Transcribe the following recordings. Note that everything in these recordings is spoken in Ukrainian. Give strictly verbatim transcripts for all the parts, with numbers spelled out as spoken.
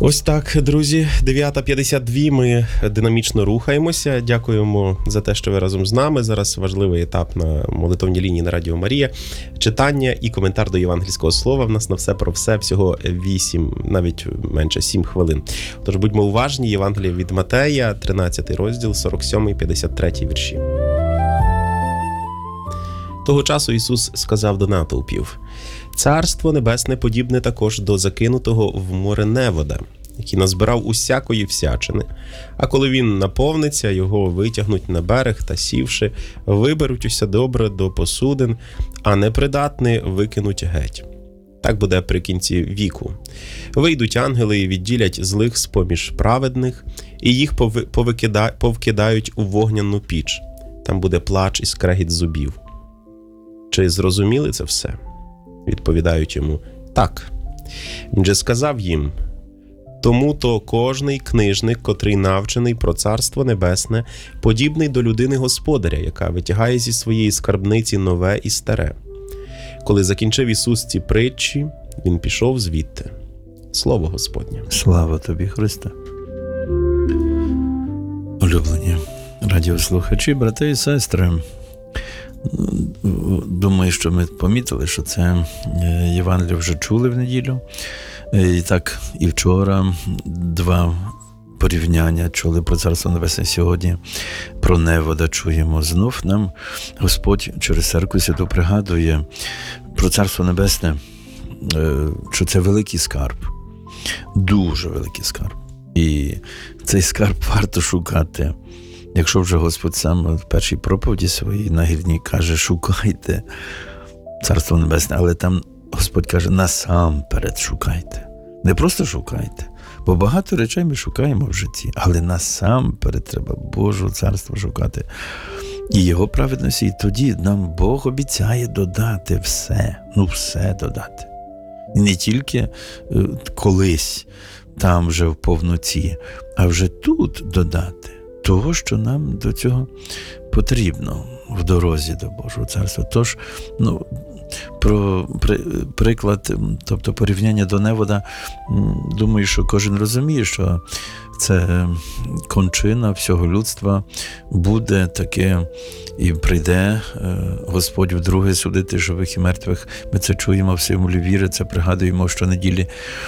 Ось так, друзі, дев'ята п'ятдесят два, ми динамічно рухаємося. Дякуємо за те, що ви разом з нами. Зараз важливий етап на молитовній лінії на Радіо Марія. Читання і коментар до євангельського слова. В нас на все про все всього вісім, навіть менше, сім хвилин. Тож будьмо уважні, Євангеліє від Матея, тринадцятий розділ, сорок сьомий п'ятдесят третій вірші. Того часу Ісус сказав до натовпів: «Царство небесне подібне також до закинутого в море невода, який назбирав усякої всячини, а коли він наповниться, його витягнуть на берег та, сівши, виберуть усе добре до посудин, а непридатне викинуть геть. Так буде при кінці віку. Вийдуть ангели і відділять злих з-поміж праведних, і їх повикида... повкидають у вогняну піч. Там буде плач і скрегіт зубів». Чи зрозуміли це все? Відповідають йому: «Так». Він же сказав їм: «Тому-то кожний книжник, котрий навчений про Царство Небесне, подібний до людини господаря, яка витягає зі своєї скарбниці нове і старе». Коли закінчив Ісус ці притчі, він пішов звідти. Слово Господнє. Слава тобі, Христе. Улюблені радіослухачі, брати і сестри, думаю, що ми помітили, що це Євангеліє вже чули в неділю. І так, і вчора два порівняння чули про Царство Небесне, сьогодні про невода чуємо. Знов нам Господь через Церкву Святу пригадує про Царство Небесне, що це великий скарб, дуже великий скарб. І цей скарб варто шукати. Якщо вже Господь сам в першій проповіді своїй на гірні каже: шукайте Царство Небесне, але там Господь каже: насамперед шукайте. Не просто шукайте, бо багато речей ми шукаємо в житті, але насамперед треба Божого Царства шукати і Його праведності. І тоді нам Бог обіцяє додати все, ну все додати. І не тільки колись, там вже в повноті, а вже тут додати того, що нам до цього потрібно в дорозі до Божого Царства. Тож, ну, про при, приклад, тобто порівняння до невода, думаю, що кожен розуміє, що це кончина всього людства, буде таке, і прийде Господь вдруге судити живих і мертвих. Ми це чуємо в символі віри, це пригадуємо щонеділі.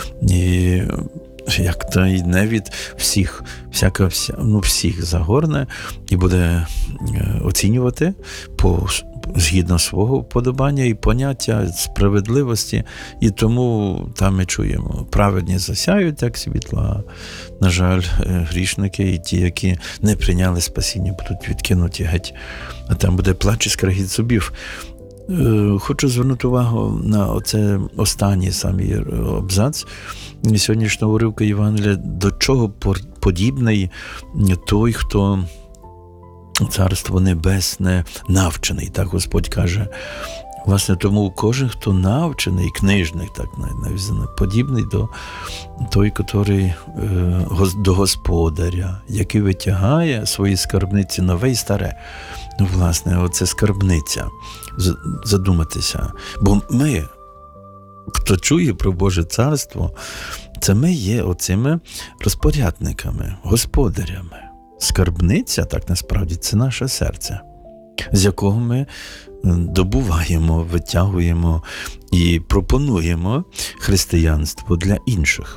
І як той невід всіх, всяка, вся, ну, всіх загорне і буде оцінювати по, згідно свого вподобання і поняття справедливості. І тому там ми чуємо: праведні засяють, як світло, на жаль, грішники і ті, які не прийняли спасіння, будуть відкинуті геть, а там буде плач і скрегіт зубів. Хочу звернути увагу на оце останній самий абзац сьогоднішнього уривку Євангелія. До чого подібний той, хто Царство Небесне навчений, так Господь каже. Власне, тому кожен, хто навчений, книжник, так навіть подібний до той, котрий до господаря, який витягає свої скарбниці нове і старе. Ну, власне, оце скарбниця. Задуматися. Бо ми, хто чує про Боже Царство, це ми є оцими розпорядниками, господарями. Скарбниця, так насправді, це наше серце, з якого ми добуваємо, витягуємо і пропонуємо християнство для інших.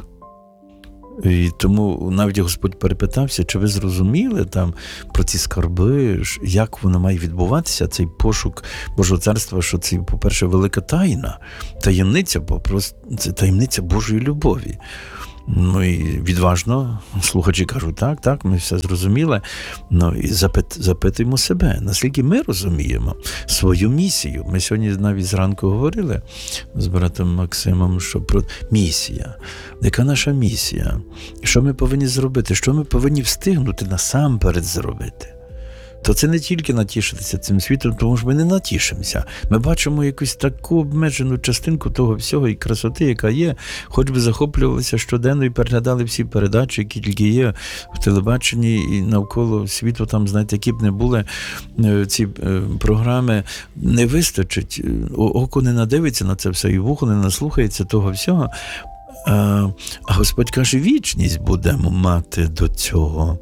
І тому навіть Господь перепитався: чи ви зрозуміли там про ці скарби, як воно має відбуватися, цей пошук Божого Царства, що це, по-перше, велика тайна, таємниця, бо просто це таємниця Божої любові. Ну і відважно слухачі кажуть: так, так, ми все зрозуміли. Ну і запит, запитуємо себе, наскільки ми розуміємо свою місію. Ми сьогодні навіть зранку говорили з братом Максимом, що про місія. Яка наша місія? Що ми повинні зробити? Що ми повинні встигнути насамперед зробити? То це не тільки натішитися цим світом, тому що ми не натішимося. Ми бачимо якусь таку обмежену частинку того всього і красоти, яка є. Хоч би захоплювалися щоденно і переглядали всі передачі, які тільки є в телебаченні і навколо світу, там, знаєте, які б не були ці програми, не вистачить. Око не надивиться на це все, і вухо не наслухається того всього. А, а Господь каже, вічність будемо мати до цього,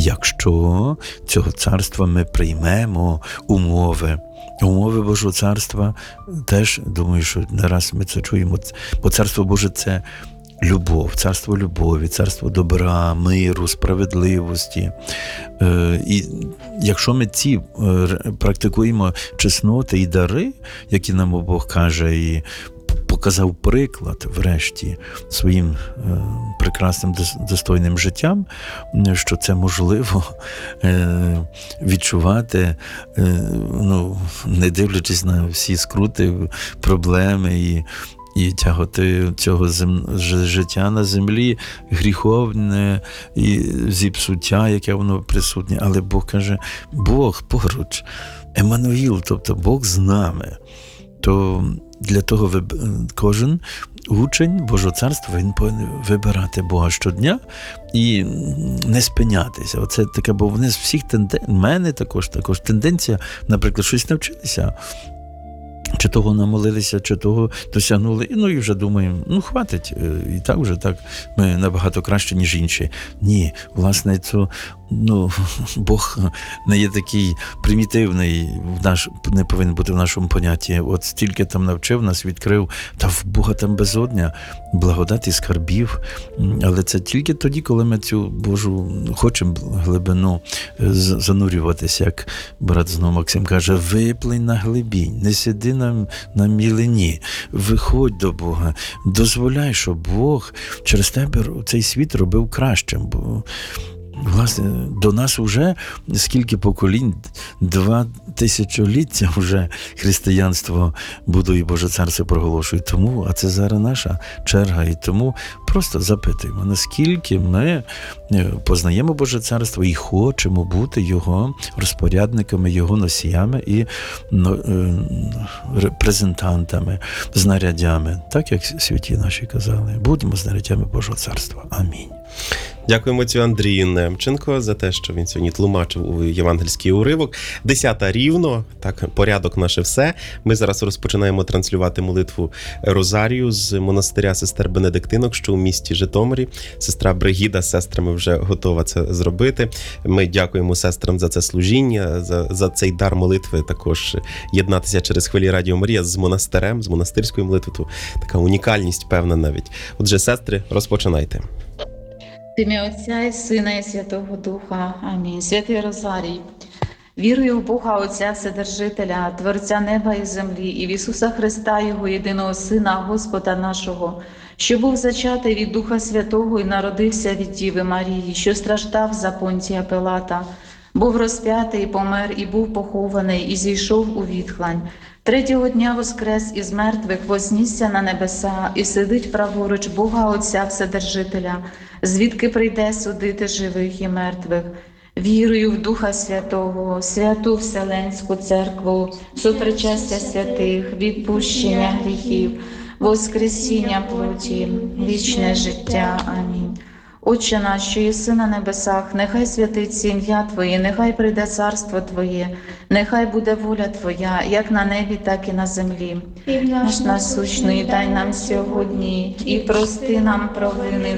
якщо цього царства ми приймемо умови. Умови Божого царства теж, думаю, що не раз ми це чуємо, бо царство Боже – це любов, царство любові, царство добра, миру, справедливості. І якщо ми ці практикуємо чесноти і дари, які нам Бог каже, і показав приклад, врешті, своїм е, прекрасним, достойним життям, що це можливо е, відчувати, е, ну, не дивлячись на всі скрути, проблеми і, і тяготи цього зем... життя на землі, гріховне і зіпсуття, яке воно присутнє. Але Бог каже, Бог поруч, Еммануїл, тобто Бог з нами. То для того кожен учень Божого царства, він повинен вибирати Бога щодня і не спинятися. Оце таке, бо вони з всіх тенденцій, в мене також, також тенденція, наприклад, щось навчилися, чи того намолилися, чи того досягнули, ну і вже думаємо, ну хватить, і так вже так, ми набагато краще, ніж інші. Ні, власне, це, ну, Бог не є такий примітивний, в наш, не повинен бути в нашому понятті. От стільки там навчив, нас відкрив, та в Бога там безодня, благодаті, скарбів, але це тільки тоді, коли ми цю Божу хочемо глибину занурюватися, як брат знову Максим каже, виплинь на глибінь, не сиди на, на мілині, виходь до Бога, дозволяй, щоб Бог через тебе цей світ робив кращим, бо власне, до нас вже скільки поколінь, два тисячоліття вже християнство будує, Боже царство проголошує. Тому, а це зараз наша черга, і тому просто запитуємо, наскільки ми познаємо Боже царство і хочемо бути його розпорядниками, його носіями і репрезентантами, знарядями, так як святі наші казали. Будемо знарядями Божого царства. Амінь. Дякуємо отцю Андрію Немченко за те, що він сьогодні тлумачив у євангельський уривок. Десята рівно, так, порядок наше все. Ми зараз розпочинаємо транслювати молитву Розарію з монастиря сестер Бенедиктинок, що у місті Житомирі. Сестра Бригіда з сестрами вже готова це зробити. Ми дякуємо сестрам за це служіння, за, за цей дар молитви, також єднатися через хвилі Радіо Марія з монастирем, з монастирською молитвою. Така унікальність певна навіть. Отже, сестри, розпочинайте. В ім'я Отця і Сина і Святого Духа. Амінь. Святий Розарій. Вірую в Бога Отця Вседержителя, Творця неба і землі, і в Ісуса Христа, Його єдиного Сина, Господа нашого, що був зачатий від Духа Святого і народився від Діви Марії, що страждав за Понтія Пилата, був розп'ятий, помер і був похований, і зійшов у відхлань. Третього дня воскрес із мертвих, вознісся на небеса і сидить праворуч Бога Отця Вседержителя, звідки прийде судити живих і мертвих. Вірую в Духа Святого, святу Вселенську Церкву, сопричастя святих, відпущення гріхів, воскресіння плоті, вічне життя. Амінь. Отче наш, що єси на небесах, нехай святиться ім'я Твоє, нехай прийде царство Твоє, нехай буде воля Твоя, як на небі, так і на землі. Наш насущний дай нам сьогодні, і прости нам провини